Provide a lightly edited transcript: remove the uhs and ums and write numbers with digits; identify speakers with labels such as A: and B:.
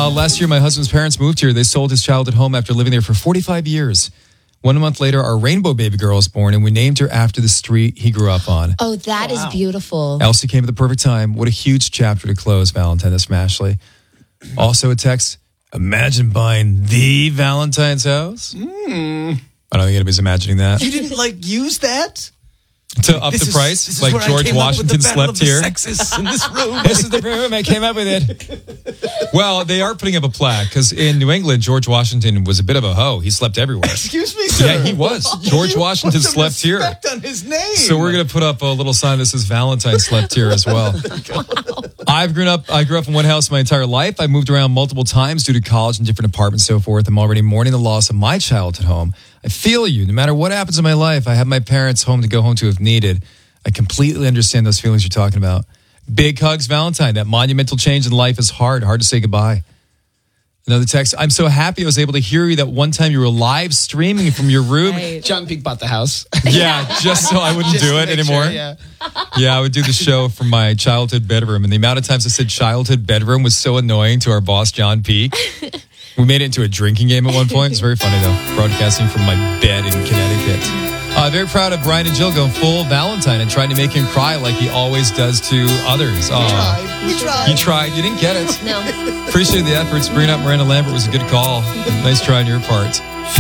A: Last year, my husband's parents moved here. They sold his childhood home after living there for 45 years. 1 month later, our rainbow baby girl was born, and we named her after the street he grew up on.
B: Oh, that is beautiful.
A: Elsie came at the perfect time. What a huge chapter to close, Valentine. That's from Ashley. Also a text, imagine buying the Valentine's house. I don't think anybody's imagining that.
C: You didn't use that?
A: To up the price? Like George Washington slept here?
C: Sexes in this room.
A: This is the room. I came up with it. Well, they are putting up a plaque because in New England, George Washington was a bit of a hoe. He slept everywhere.
C: Excuse me, sir.
A: Yeah, he was. George Washington slept here.
C: On his name.
A: So we're going to put up a little sign that says Valentine slept here as well. I grew up in one house my entire life. I moved around multiple times due to college and different apartments and so forth. I'm already mourning the loss of my childhood home. I feel you. No matter what happens in my life, I have my parents' home to go home to if needed. I completely understand those feelings you're talking about. Big hugs, Valentine. That monumental change in life is hard to say goodbye. Another text. I'm so happy I was able to hear you that one time you were live streaming from your room.
B: Right.
C: John Peak bought the house.
A: Yeah, just so I wouldn't do it anymore.
C: Sure,
A: Yeah, I would do the show from my childhood bedroom. And the amount of times I said childhood bedroom was so annoying to our boss, John Peak. We made it into a drinking game at one point. It's very funny, though, broadcasting from my bed in Connecticut. Very proud of Brian and Jill going full Valentine and trying to make him cry like he always does to others.
C: We tried.
A: You tried. You didn't get it.
B: No.
A: Appreciate the efforts. Bringing up Miranda Lambert was a good call. Nice try on your part.